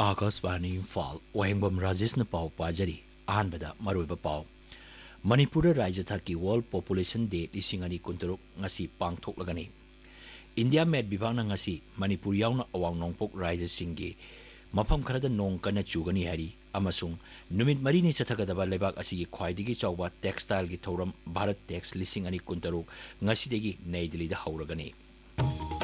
आकाशवाणी इम्फाल वाहेंबम राजेश पाव पाजरी अहनबदा मरुब पाव मणिपुर राज्य थकी world population day लिसिंग अनि कुंतरुक ngasi पांगथोकलगनी इंडिया मेट विभाग ngasi मणिपुर यावना अवांग नोंगपोक राज्य सिंगी मफम खरद नोंग कन चुगनी हरी अमसुंग नुमित मरीनी चथगदबा लेबाक असि ख्वाइदिगी चौबा टेक्सटाइल की थौरम भारत टेक्स लिसिंग अनि कुंतरुक ngasi देगी नई दिल्ली दा हौरगनी